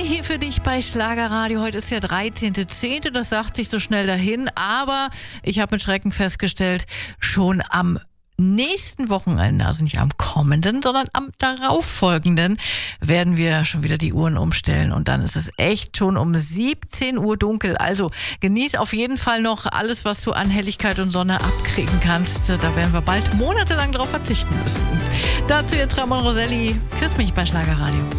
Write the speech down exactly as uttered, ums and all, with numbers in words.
hier für dich bei Schlagerradio. Heute ist der dreizehnter zehnte Das sagt sich so schnell dahin. Aber ich habe mit Schrecken festgestellt, schon am nächsten Wochenende, also nicht am kommenden, sondern am darauffolgenden, werden wir schon wieder die Uhren umstellen. Und dann ist es echt schon um siebzehn Uhr dunkel. Also genieß auf jeden Fall noch alles, was du an Helligkeit und Sonne abkriegen kannst. Da werden wir bald monatelang drauf verzichten müssen. Dazu jetzt Ramon Roselli. Küss mich bei Schlagerradio.